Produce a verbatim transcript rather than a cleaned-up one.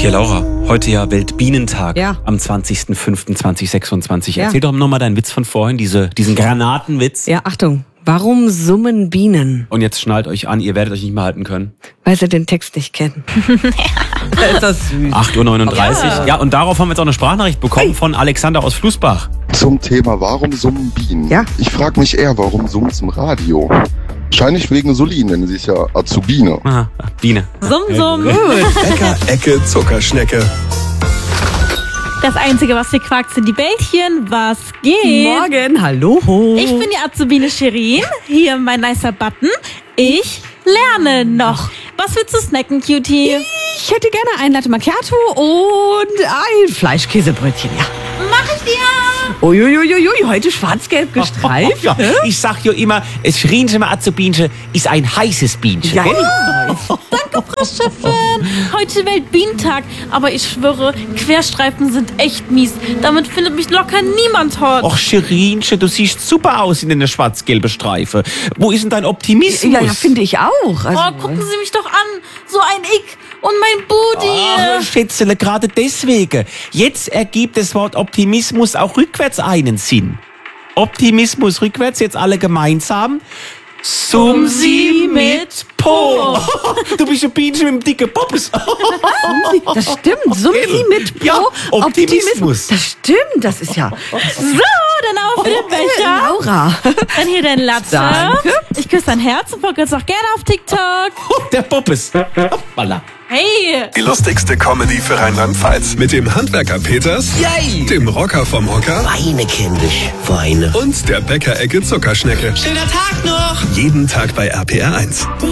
Hier, Laura, heute ja Weltbienentag Ja. am zwanzigster fünfter zweitausendsechsundzwanzig. Ja. Erzähl doch nochmal deinen Witz von vorhin, diese, diesen Granatenwitz. Ja, Achtung. Warum summen Bienen? Und jetzt schnallt euch an, ihr werdet euch nicht mehr halten können. Weil sie den Text nicht kennen. Ist das süß. acht Uhr neununddreißig. Ja. Ja, und darauf haben wir jetzt auch eine Sprachnachricht bekommen Hey. von Alexander aus Flussbach. Zum Thema Warum summen Bienen? Ja. Ich frage mich eher, warum summt's im Radio? Wahrscheinlich wegen Solin, denn sie ist ja Azubine. Aha, Biene. Summ, summ. Bäcker, Ecke, Zuckerschnecke. Das Einzige, was hier quakt, sind die Bällchen. Was geht? Morgen, hallo. Ich bin die Azubine Shirin. Hier mein nicer Button. Ich lerne noch. Was willst du snacken, Cutie? Ich hätte gerne ein Latte Macchiato und ein Fleischkäsebrötchen, ja. Mach ich dir. Uiuiuiui, heute schwarz-gelb gestreift. Ja, ich sag ja immer, es Schrienschema Azubinchen ist ein heißes Bienchen. Ja, gell? Danke, Frau Chefin. Heute Weltbienentag. Aber ich schwöre, Querstreifen sind echt mies. Damit findet mich locker niemand hot. Och, Scherinchen, du siehst super aus in der schwarz-gelben Streife. Wo ist denn dein Optimismus? Ja, ja, finde ich auch. Also, Oh, gucken Sie mich doch an. So ein Ick und mein Booty. Ach, Schätzele, gerade deswegen. Jetzt ergibt das Wort Optimismus auch rückwärts einen Sinn. Optimismus rückwärts, jetzt alle gemeinsam. Summ sie mit Po. Du bist ein Bienchen mit dem dicken Poppes. das stimmt. Summen Sie mit Pro. Ja, Optimismus. Das stimmt, das ist ja... Das ist So, dann auf den Becher. Laura. Dann hier dein Latte. Danke. Ich küsse dein Herz und folge jetzt auch gerne auf TikTok. Der Poppes. Hoppala. Hey. Die lustigste Comedy für Rheinland-Pfalz. Mit dem Handwerker Peters, Yay. dem Rocker vom Hocker Weine, kindisch, Weine. und der Bäcker-Ecke Zuckerschnecke. Schöner Tag noch. Jeden Tag bei R P R eins.